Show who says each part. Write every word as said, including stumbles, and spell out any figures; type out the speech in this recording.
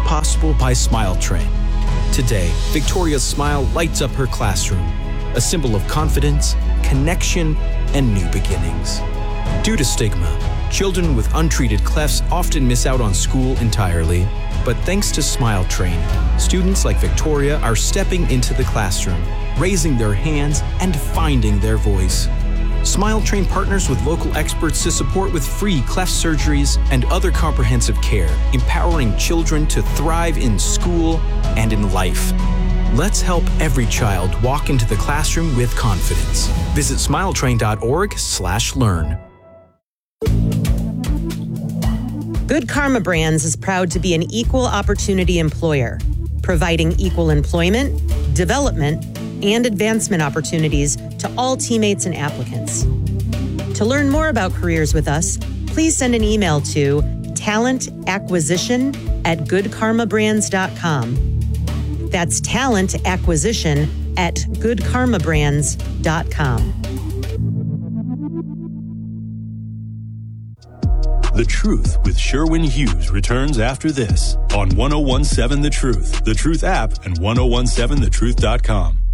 Speaker 1: possible by Smile Train. Today, Victoria's smile lights up her classroom, a symbol of confidence, connection, and new beginnings. Due to stigma, children with untreated clefts often miss out on school entirely. But thanks to Smile Train, students like Victoria are stepping into the classroom, raising their hands, and finding their voice. Smile Train partners with local experts to support with free cleft surgeries and other comprehensive care, empowering children to thrive in school and in life. Let's help every child walk into the classroom with confidence. Visit smiletrain dot org slash learn.
Speaker 2: Good Karma Brands is proud to be an equal opportunity employer, providing equal employment, development, and advancement opportunities to all teammates and applicants. To learn more about careers with us, please send an email to talent acquisition at good karma brands dot com. That's talent acquisition at good karma brands dot com.
Speaker 3: The Truth with Sherwin Hughes returns after this on ten seventeen The Truth, The Truth app, and ten seventeen the truth dot com.